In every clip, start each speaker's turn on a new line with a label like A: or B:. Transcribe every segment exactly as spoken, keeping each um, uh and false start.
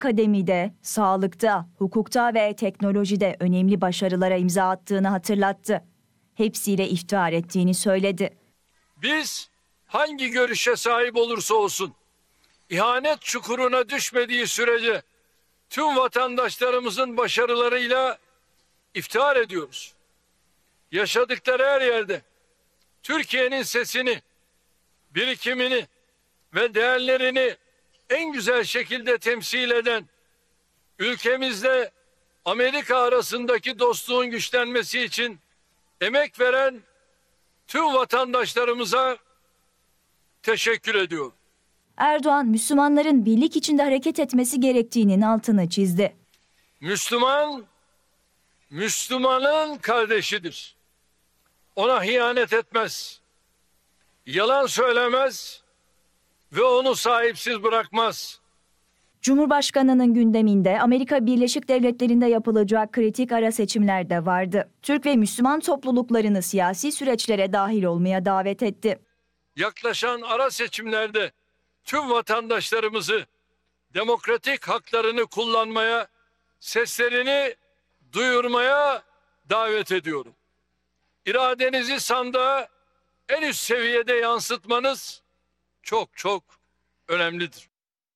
A: Akademide, sağlıkta, hukukta ve teknolojide önemli başarılara imza attığını hatırlattı. Hepsiyle iftihar ettiğini söyledi.
B: Biz hangi görüşe sahip olursa olsun, ihanet çukuruna düşmediği sürece tüm vatandaşlarımızın başarılarıyla iftihar ediyoruz. Yaşadıkları her yerde Türkiye'nin sesini, birikimini ve değerlerini en güzel şekilde temsil eden, ülkemizle Amerika arasındaki dostluğun güçlenmesi için emek veren tüm vatandaşlarımıza teşekkür ediyorum.
A: Erdoğan, Müslümanların birlik içinde hareket etmesi gerektiğinin altını çizdi.
B: Müslüman, Müslümanın kardeşidir. Ona ihanet etmez, yalan söylemez ve onu sahipsiz bırakmaz.
A: Cumhurbaşkanının gündeminde Amerika Birleşik Devletleri'nde yapılacak kritik ara seçimler de vardı. Türk ve Müslüman topluluklarını siyasi süreçlere dahil olmaya davet etti.
B: Yaklaşan ara seçimlerde tüm vatandaşlarımızı demokratik haklarını kullanmaya, seslerini duyurmaya davet ediyorum. İradenizi sandığa en üst seviyede yansıtmanız çok çok önemlidir.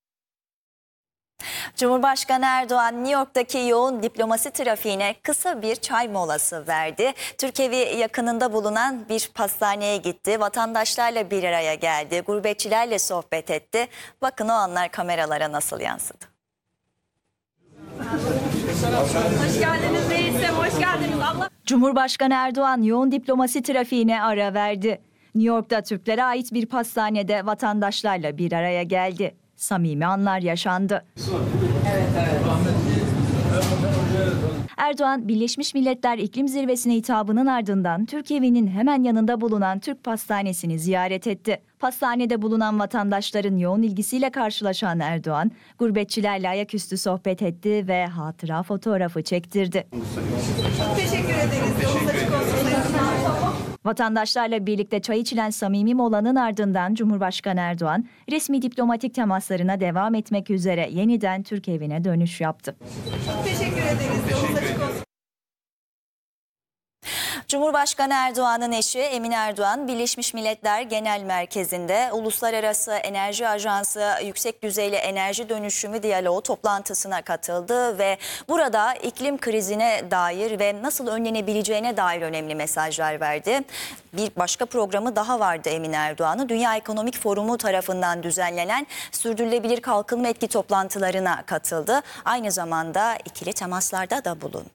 C: Cumhurbaşkanı Erdoğan, New York'taki yoğun diplomasi trafiğine kısa bir çay molası verdi. Türkevi yakınında bulunan bir pastaneye gitti. Vatandaşlarla bir araya geldi. Gurbetçilerle sohbet etti. Bakın o anlar kameralara nasıl yansıdı.
D: Hoş geldiniz reisim, hoş geldiniz. Allah...
A: Cumhurbaşkanı Erdoğan yoğun diplomasi trafiğine ara verdi. New York'ta Türklere ait bir pastanede vatandaşlarla bir araya geldi. Samimi anlar yaşandı.
D: Evet, evet.
A: Erdoğan, Birleşmiş Milletler İklim Zirvesi'ne hitabının ardından Türkevi'nin hemen yanında bulunan Türk Pastanesi'ni ziyaret etti. Pastanede bulunan vatandaşların yoğun ilgisiyle karşılaşan Erdoğan, gurbetçilerle ayaküstü sohbet etti ve hatıra fotoğrafı çektirdi.
D: Çok teşekkür ederiz. Yolunuz açık olsun.
A: Vatandaşlarla birlikte çay içilen samimi molanın ardından Cumhurbaşkanı Erdoğan, resmi diplomatik temaslarına devam etmek üzere yeniden Türkevine dönüş yaptı.
D: Çok teşekkür ederiz. Yolunuz açık olsun.
C: Cumhurbaşkanı Erdoğan'ın eşi Emine Erdoğan, Birleşmiş Milletler Genel Merkezi'nde Uluslararası Enerji Ajansı Yüksek Düzeyli Enerji Dönüşümü Diyaloğu toplantısına katıldı ve burada iklim krizine dair ve nasıl önlenebileceğine dair önemli mesajlar verdi. Bir başka programı daha vardı Emine Erdoğan'ın. Dünya Ekonomik Forumu tarafından düzenlenen Sürdürülebilir Kalkınma Etki toplantılarına katıldı. Aynı zamanda ikili temaslarda da bulundu.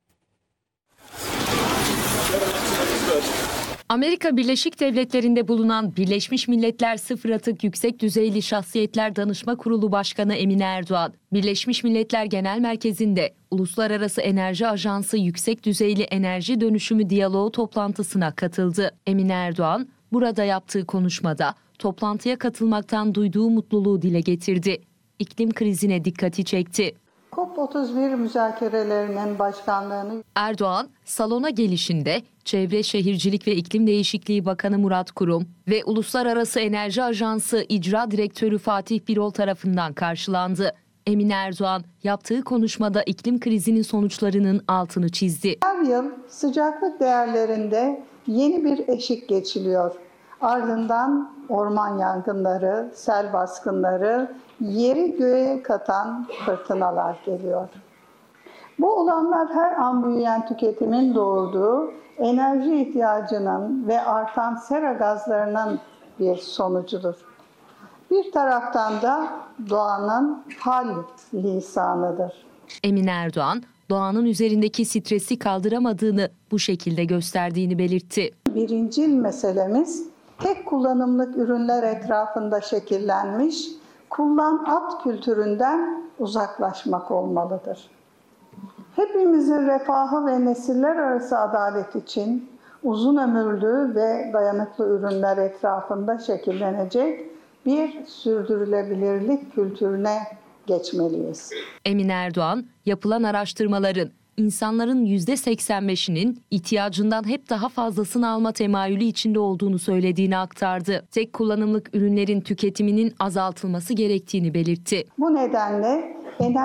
E: Amerika Birleşik Devletleri'nde bulunan Birleşmiş Milletler Sıfır Atık Yüksek Düzeyli Şahsiyetler Danışma Kurulu Başkanı Emine Erdoğan, Birleşmiş Milletler Genel Merkezi'nde Uluslararası Enerji Ajansı Yüksek Düzeyli Enerji Dönüşümü Diyaloğu toplantısına katıldı. Emine Erdoğan, burada yaptığı konuşmada toplantıya katılmaktan duyduğu mutluluğu dile getirdi. İklim krizine dikkati çekti.
F: COP otuz bir müzakerelerinin başkanlığını...
E: Erdoğan, salona gelişinde Çevre Şehircilik ve İklim Değişikliği Bakanı Murat Kurum ve Uluslararası Enerji Ajansı İcra Direktörü Fatih Birol tarafından karşılandı. Emine Erdoğan yaptığı konuşmada iklim krizinin sonuçlarının altını çizdi.
F: Her yıl sıcaklık değerlerinde yeni bir eşik geçiliyor. Ardından orman yangınları, sel baskınları, yeri göğe katan fırtınalar geliyor. Bu olanlar her an büyüyen tüketimin doğurduğu enerji ihtiyacının ve artan sera gazlarının bir sonucudur. Bir taraftan da doğanın hal lisanıdır.
E: Emine Erdoğan, doğanın üzerindeki stresi kaldıramadığını bu şekilde gösterdiğini belirtti.
F: Birincil meselemiz tek kullanımlık ürünler etrafında şekillenmiş, kullan at kültüründen uzaklaşmak olmalıdır. Hepimizin refahı ve nesiller arası adalet için uzun ömürlü ve dayanıklı ürünler etrafında şekillenecek bir sürdürülebilirlik kültürüne geçmeliyiz.
E: Emine Erdoğan, yapılan araştırmaların insanların yüzde seksen beşinin ihtiyacından hep daha fazlasını alma temayülü içinde olduğunu söylediğini aktardı. Tek kullanımlık ürünlerin tüketiminin azaltılması gerektiğini belirtti.
F: Bu nedenle enerji